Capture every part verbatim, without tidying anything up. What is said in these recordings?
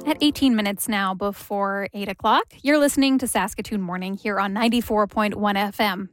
At eighteen minutes now before eight o'clock, you're listening to Saskatoon Morning here on ninety-four point one F M.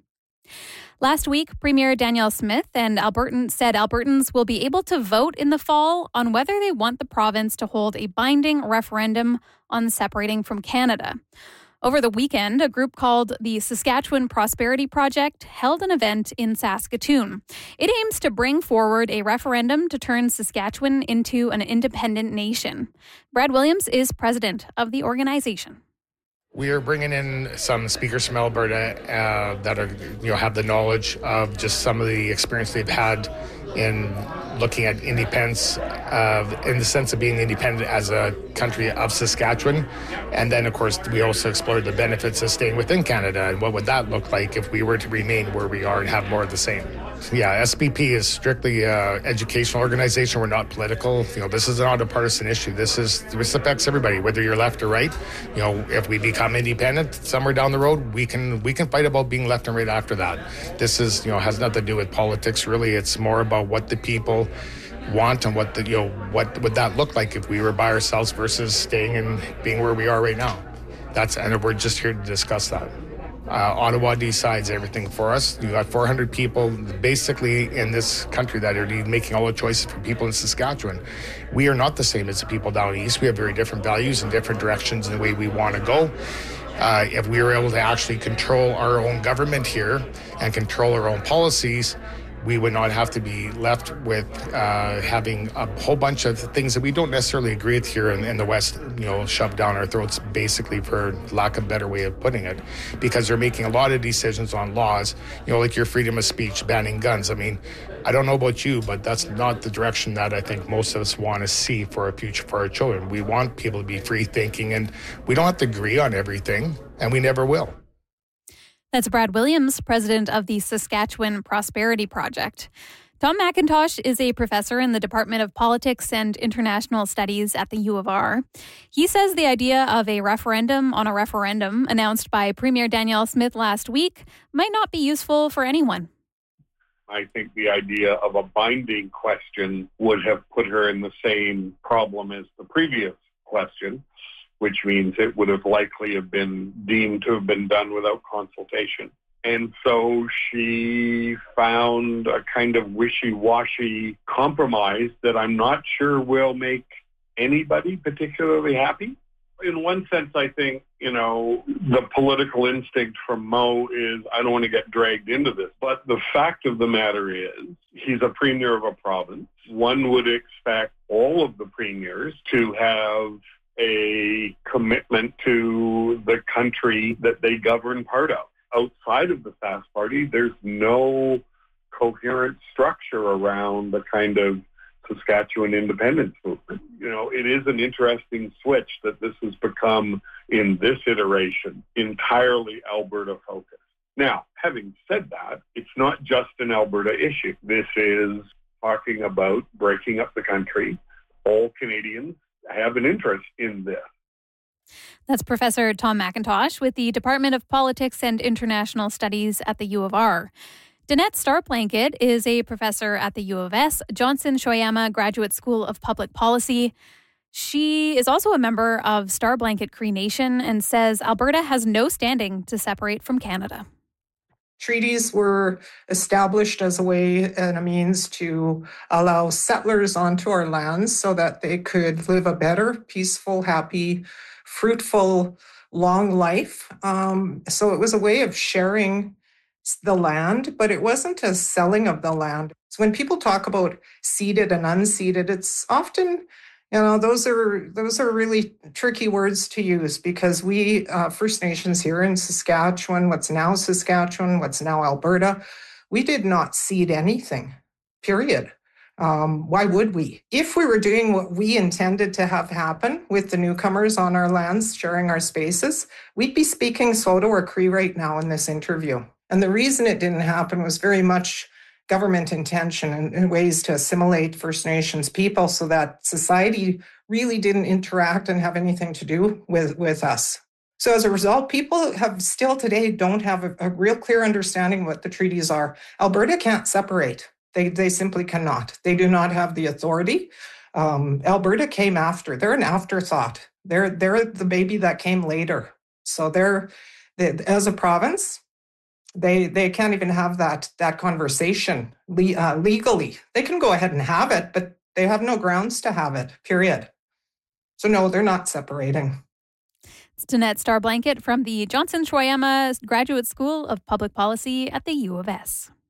Last week, Premier Danielle Smith and Albertan said Albertans will be able to vote in the fall on whether they want the province to hold a binding referendum on separating from Canada. Over the weekend, a group called the Saskatchewan Prosperity Project held an event in Saskatoon. It aims to bring forward a referendum to turn Saskatchewan into an independent nation. Brad Williams is president of the organization. We are bringing in some speakers from Alberta uh, that are, you know, have the knowledge of just some of the experience they've had in looking at independence, uh, in the sense of being independent as a country of Saskatchewan. And then, of course, we also explored the benefits of staying within Canada and what would that look like if we were to remain where we are and have more of the same. Yeah, S P P is strictly an educational organization. We're not political. You know, this is not a partisan issue. This is this affects everybody, whether you're left or right. You know, if we become independent somewhere down the road, we can we can fight about being left and right after that. This is, you know, has nothing to do with politics. Really, it's more about what the people want and what the you know what would that look like if we were by ourselves versus staying and being where we are right now. That's and we're just here to discuss that. Uh, Ottawa decides everything for us. You got four hundred people basically in this country that are making all the choices for people in Saskatchewan. We are not the same as the people down east. We have very different values and different directions in the way we want to go. Uh, if we were able to actually control our own government here and control our own policies, we would not have to be left with uh, having a whole bunch of things that we don't necessarily agree with here in, in the West, you know, shoved down our throats, basically, for lack of a better way of putting it, because they're making a lot of decisions on laws, you know, like your freedom of speech, banning guns. I mean, I don't know about you, but that's not the direction that I think most of us want to see for a future for our children. We want people to be free thinking, and we don't have to agree on everything, and we never will. That's Brad Williams, president of the Saskatchewan Prosperity Project. Tom McIntosh is a professor in the Department of Politics and International Studies at the U of R. He says the idea of a referendum on a referendum announced by Premier Danielle Smith last week might not be useful for anyone. I think the idea of a binding question would have put her in the same problem as the previous question, which means it would have likely have been deemed to have been done without consultation. And so she found a kind of wishy-washy compromise that I'm not sure will make anybody particularly happy. In one sense, I think, you know, the political instinct from Mo is, I don't want to get dragged into this. But the fact of the matter is, he's a premier of a province. One would expect all of the premiers to have a commitment to the country that they govern part of. Outside of the Sask Party, there's no coherent structure around the kind of Saskatchewan independence movement. You know, it is an interesting switch that this has become, in this iteration, entirely Alberta focused. Now, having said that, it's not just an Alberta issue. This is talking about breaking up the country. All Canadians have an interest in this. That's Professor Tom McIntosh with the Department of Politics and International Studies at the U of R. Danette Starblanket is a professor at the U of S, Johnson Shoyama Graduate School of Public Policy. She is also a member of Starblanket Cree Nation and says Alberta has no standing to separate from Canada. Treaties were established as a way and a means to allow settlers onto our lands so that they could live a better, peaceful, happy, fruitful, long life. Um, so it was a way of sharing the land, but it wasn't a selling of the land. So when people talk about ceded and unceded, it's often, you know, those are those are really tricky words to use because we, uh, First Nations here in Saskatchewan, what's now Saskatchewan, what's now Alberta, we did not cede anything, period. Um, why would we? If we were doing what we intended to have happen with the newcomers on our lands, sharing our spaces, we'd be speaking Saulteaux or Cree right now in this interview. And the reason it didn't happen was very much government intention and, and ways to assimilate First Nations people so that society really didn't interact and have anything to do with, with us. So as a result, people have still today don't have a, a real clear understanding what the treaties are. Alberta can't separate. They, they simply cannot. They do not have the authority. Um, Alberta came after. They're an afterthought. They're they're the baby that came later. So they're, they, as a province, they they can't even have that that conversation le- uh, legally. They can go ahead and have it, but they have no grounds to have it, period. So no, they're not separating. It's Danette Starblanket from the Johnson Schwayama Graduate School of Public Policy at the U of S.